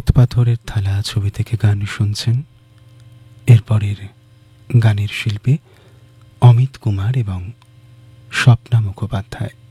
শ্বেতপাথরের থালা ছবি থেকে গান শুনছেন। এরপরের গানের শিল্পী অমিত কুমার এবং স্বপ্না মুখোপাধ্যায়।